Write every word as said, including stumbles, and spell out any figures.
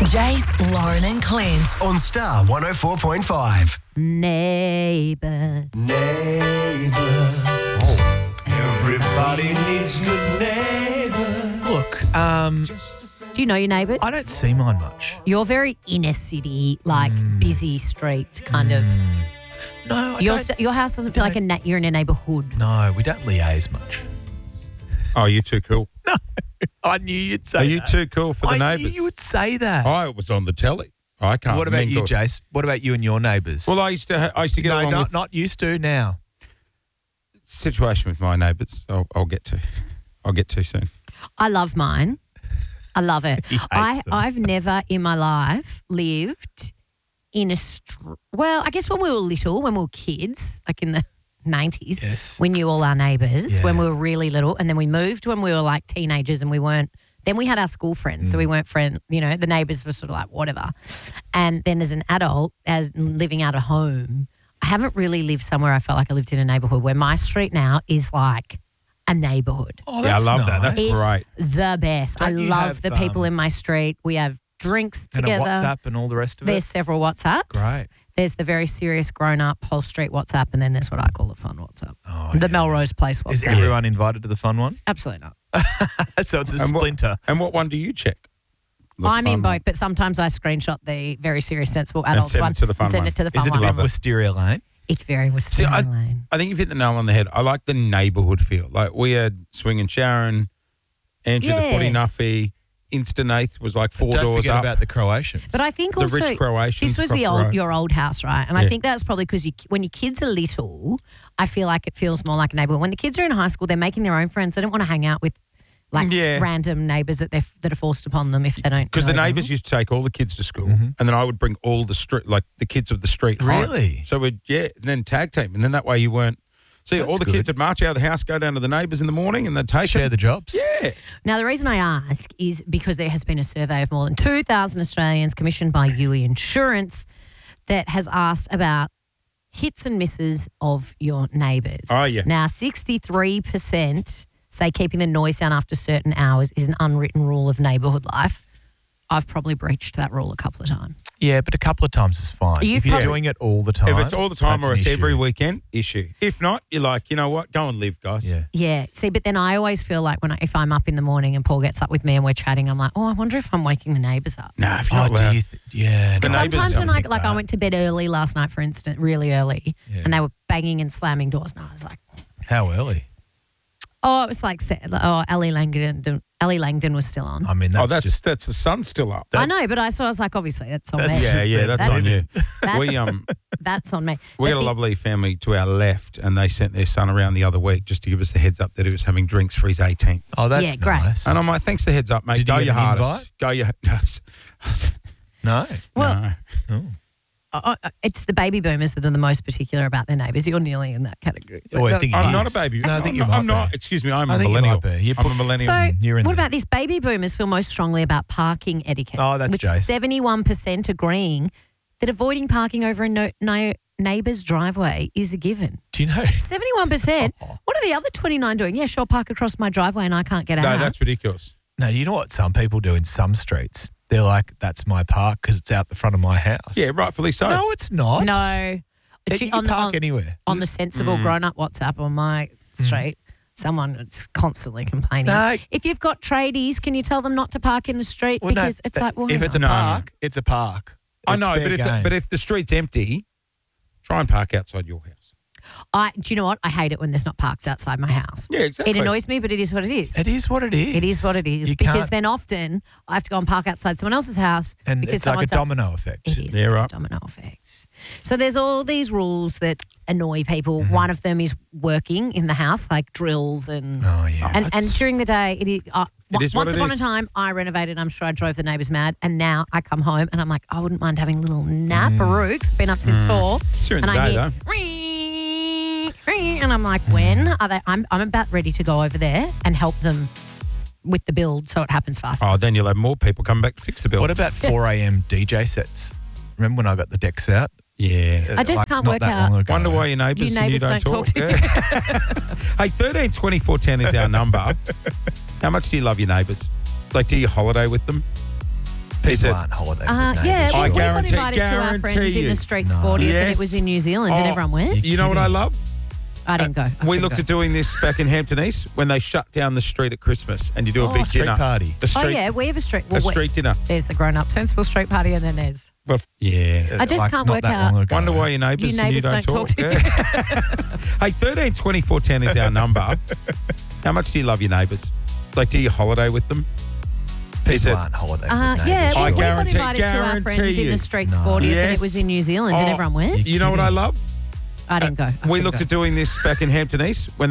Jace, Lauren and Clint. On Star one oh four point five. Neighbour. Neighbour. Oh. Everybody needs good neighbour. Look, um, Do you know your neighbours? I don't see mine much. You're very inner city, like busy street kind of. No, I Your don't. your house doesn't feel like a na- you're in a neighbourhood. No, we don't liaise much. Oh, you too cool. No, I knew you'd say Are you that. too cool for the I neighbours? knew you would say that. I was on the telly. I can't. What about you, mingle. Jace? What about you and your neighbours? Well, I used to. Ha- I used to get no, along not, with not used to now. situation with my neighbours. I'll, I'll get to. I'll get to soon. I love mine. I love it. He hates I them. I've never in my life lived in a str- well, I guess when we were little, when we were kids, like in the nineties, Yes. we knew all our neighbours Yeah. when we were really little, and then we moved when we were like teenagers, and we weren't. Then we had our school friends, Mm. so we weren't friends. You know, the neighbours were sort of like whatever. And then as an adult, as living out of home, I haven't really lived somewhere I felt like I lived in a neighbourhood where my street now is like a neighbourhood. Oh, Yeah, I that's love nice. that. That's It's great. the best. I Don't you love have, the people um, in my street. We have drinks And together. a WhatsApp and all the rest of There's it. several WhatsApps. Great. There's the very serious grown-up whole street WhatsApp, and then there's what I call the fun WhatsApp. Oh, the yeah. Melrose Place WhatsApp. Is everyone invited to the fun one? Absolutely not. So it's a And what- splinter. And what one do you check? The I'm in fun both, one. but sometimes I screenshot the very serious, sensible And adults send it one to the fun and send one. it to the fun Is it a one. bit Love it. Wisteria Lane? It's very See, Wisteria I, Lane. I think you've hit the nail on the head. I like the neighbourhood feel. Like we had Swing and Sharon, Andrew the Yeah. Footy Nuffy, Instanath was like four Don't doors forget up. about the Croatians. But I think the also rich Croatians this was across the the old road. your old house, right? And I Yeah. think that's probably because you, when your kids are little, I feel like it feels more like a neighbourhood. When the kids are in high school, they're making their own friends. They don't want to hang out with like Yeah. random neighbours that they that are forced upon them if they don't. Because the know them. neighbours used to take all the kids to school, Mm-hmm. and then I would bring all the street, like the kids of the street. home. Really? So we'd yeah, and then tag team, and then that way you weren't. See, all That's the good. kids would march out of the house, go down to the neighbours in the morning, and they'd take share them. the jobs. Yeah. Now, the reason I ask is because there has been a survey of more than two thousand Australians commissioned by U E Insurance that has asked about hits and misses of your neighbours. Oh, yeah. Now, sixty-three percent say keeping the noise down after certain hours is an unwritten rule of neighbourhood life. I've probably breached that rule a couple of times. Yeah, but a couple of times is fine. You've if you're probably- doing it all the time. If it's all the time that's or an it's every issue. weekend, issue. If not, you're like, you know what? Go and live, guys. Yeah. Yeah. See, but then I always feel like when I, if I'm up in the morning and Paul gets up with me and we're chatting, I'm like, oh, I wonder if I'm waking the neighbours up. No, if you're Oh, not do allowed. you? Th- yeah. The no, neighbours- Sometimes when I think like I that. went to bed early last night, for instance, really early, Yeah. and they were banging and slamming doors, and I was like, How early? oh, it was like, se- oh, Ellie Langdon, Ellie Langdon was still on. I mean, that's oh, that's just that's the sun's still up. I know, but I saw. I was like, obviously, that's on That's- me. Yeah, yeah, that's, That's- on you. That's, we um that's on me. we But had a the- lovely family to our left, and they sent their son around the other week just to give us the heads up that he was having drinks for his eighteenth. oh, that's Yeah, great. nice. And I'm like, thanks for the heads up, mate. Did you Go get your an hardest. invite? Go your. no. Well, no. Oh. uh, uh, it's the baby boomers that are the most particular about their neighbours. You're nearly in that category. Oh, I think I'm he not a is. baby. No, I think I'm you not, might I'm not. be. Excuse me. I'm I a think you millennial. might be. You I'm put- a millennial. So, You're in what there. about this? Baby boomers feel most strongly about parking etiquette. Oh, that's with Jace. seventy-one percent agreeing that avoiding parking over a no, no, neighbour's driveway is a given. Do you know? seventy-one percent? What are the other twenty-nine doing? Yeah, sure, park across my driveway and I can't get no, out. that's ridiculous. No, you know what some people do in some streets? They're like, that's my park because it's out the front of my house. Yeah, rightfully so. No, it's not. No. It, you can on, park on, anywhere. on the sensible grown-up WhatsApp on my street, someone is constantly complaining. No. If you've got tradies, can you tell them not to park in the street? Well, no, because it's like, well, if it's a No, no. park, it's a park. I It's know, fair but if the, game. but if the street's empty, try and park outside your house. I, do you know what? I hate it when there's not parks outside my house. Yeah, exactly. It annoys me, but it is what it is. it is what it is. It is what it is. You because can't- then often I have to go and park outside someone else's house. and because it's like a someone's outs- domino effect. It is Yeah, like right. a domino effect. So there's all these rules that annoy people. Mm-hmm. One of them is working in the house, like drills and Oh yeah. and, and during the day, it is. Uh, It is what once it upon is. a time, I renovated. I'm sure I drove the neighbours mad. And now I come home and I'm like, I wouldn't mind having a little nap. Mm. Baruch's been up since four, It's during and the I day, hear, though. "Ring, ring," and I'm like, when are they? I'm I'm about ready to go over there and help them with the build so it happens faster. Oh, then you'll have more people come back to fix the bill. What about four a.m. D J sets? Remember when I got the decks out? Yeah. I just Like, can't not work that out. long ago. Wonder why your neighbours Your and you neighbours don't, don't talk to Yeah. Hey, thirteen twenty four ten is our number. How much do you love your neighbours? Like, do you holiday with them? People it? aren't holiday. Uh, with yeah, neighbours, well, I we got guarantee- invited to our friend guarantee Dinner you. Street's No. fortieth and Yes. it was in New Zealand and Oh, everyone went. You know what I love? I didn't go. I We couldn't looked go. at doing this back in Hampton East when they shut down the street at Christmas and you do a Oh, big street dinner. party. A street, Oh, yeah, we have a street. a Well, we- street dinner. there's the grown up sensible street party and then there's. Bef- Yeah. I just Like, can't not work that out. long ago. Wonder why your neighbours Your and you neighbours don't, don't talk to you. Yeah. Hey, thirteen twenty four ten is our number. How much do you love your neighbours? Like, do you holiday with them? Is People it? aren't holiday. Uh, with yeah, neighbours, well, I we got guarantee- invited to our friend guarantee Dinner you. Street's No. fortieth and Yes. it was in New Zealand and Oh, everyone went. You know what I love? I didn't go. I We couldn't looked go. at doing this back in Hampton East when